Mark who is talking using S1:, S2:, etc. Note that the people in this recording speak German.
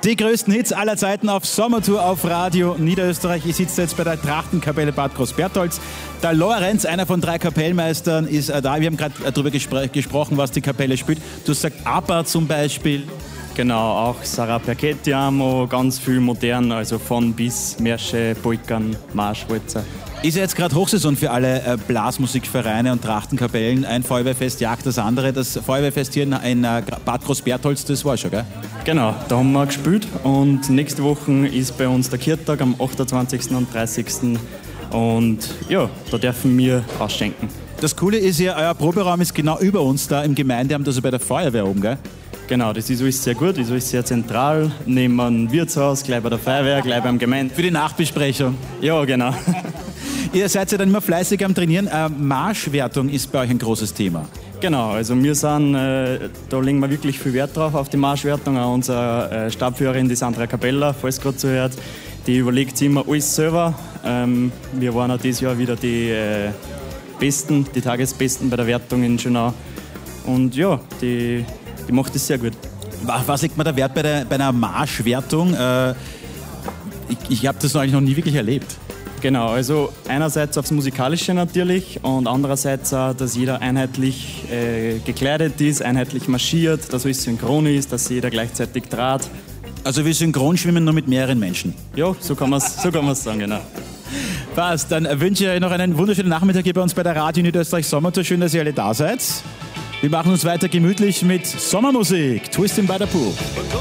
S1: Die größten Hits aller Zeiten auf Sommertour auf Radio Niederösterreich. Ich sitze jetzt bei der Trachtenkapelle Bad Großbertholz. Der Lorenz, einer von 3 Kapellmeistern, ist da. Wir haben gerade darüber gesprochen, was die Kapelle spielt. Du sagst ABBA zum Beispiel.
S2: Genau, auch Sarah Perchettiamo, ganz viel modern, also von bis Märsche, Polkern, Marsch, Walzer.
S1: Ist ja jetzt gerade Hochsaison für alle Blasmusikvereine und Trachtenkapellen. Ein Feuerwehrfest jagt das andere. Das Feuerwehrfest hier in Bad Großbertholz, das war schon, gell?
S2: Genau, da haben wir gespielt und nächste Woche ist bei uns der Kirchtag am 28. und 30. Und ja, da dürfen wir ausschenken.
S1: Das Coole ist ja, euer Proberaum ist genau über uns da im Gemeindeamt, also bei der Feuerwehr oben, gell?
S2: Genau, das ist alles sehr gut, das ist alles sehr zentral. Neben einem Wirtshaus, gleich bei der Feuerwehr, gleich beim Gemeinde.
S1: Für die Nachbesprechung.
S2: Ja, genau.
S1: Ihr seid ja dann immer fleißig am Trainieren. Marschwertung ist bei euch ein großes Thema.
S2: Genau, also wir sind, da legen wir wirklich viel Wert drauf, auf die Marschwertung. Auch unsere Stabführerin, die Sandra Capella, falls gerade zuhört, die überlegt sich immer alles selber. Wir waren auch dieses Jahr wieder die Besten, die Tagesbesten bei der Wertung in Schönau. Und ja, die macht es sehr gut.
S1: Was legt man da Wert bei einer Marschwertung? Ich habe das eigentlich noch nie wirklich erlebt.
S2: Genau, also einerseits aufs Musikalische natürlich und andererseits auch, dass jeder einheitlich gekleidet ist, einheitlich marschiert, dass alles synchron ist, dass jeder gleichzeitig trat.
S1: Also wie Synchronschwimmen nur mit mehreren Menschen?
S2: Ja, so kann man es sagen, genau.
S1: Passt, dann wünsche ich euch noch einen wunderschönen Nachmittag hier bei uns bei der Radio Niederösterreich Sommertour. Schön, dass ihr alle da seid. Wir machen uns weiter gemütlich mit Sommermusik. Twisting by the Pool.